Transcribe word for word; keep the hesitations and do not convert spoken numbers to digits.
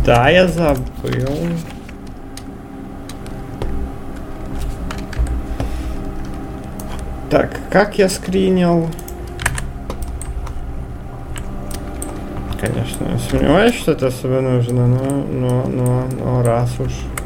Да, я забыл. Так, как я скринил? Конечно, я сомневаюсь, что это особо нужно, но, но, но, но раз уж.